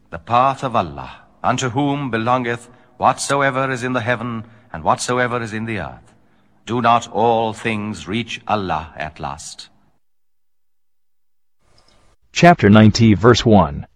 the path of Allah, unto whom belongeth whatsoever is in the heaven and whatsoever is in the earth. Do not all things reach Allah at last? Chapter 90, verse 1.